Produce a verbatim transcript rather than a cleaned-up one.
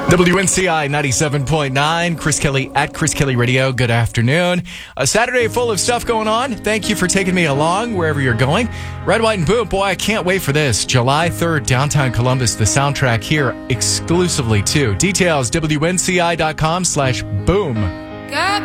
W N C I ninety-seven point nine, Chris Kelly at Chris Kelly Radio. Good afternoon. A Saturday full of stuff going on. Thank you for taking me along wherever you're going. Red, White, and Boom. Boy, I can't wait for this. July third, downtown Columbus, the soundtrack here exclusively too. Details, W N C I dot com slash boom. Got